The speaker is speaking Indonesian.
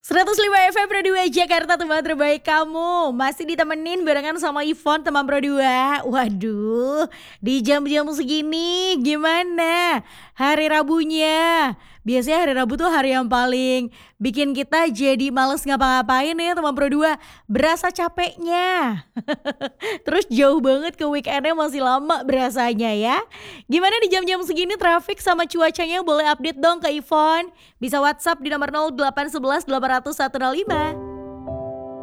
105 FM Pro 2 Jakarta, teman terbaik kamu. Masih ditemenin barengan sama Ivon, teman Pro 2. Waduh, di jam-jam segini gimana hari Rabunya? Biasanya hari Rabu tuh hari yang paling bikin kita jadi males ngapa-ngapain ya teman Pro 2. Berasa capeknya. Terus jauh banget ke weekendnya, masih lama berasanya ya. Gimana di jam-jam segini traffic sama cuacanya, boleh update dong ke Ivon. Bisa WhatsApp di nomor 0811 800 105.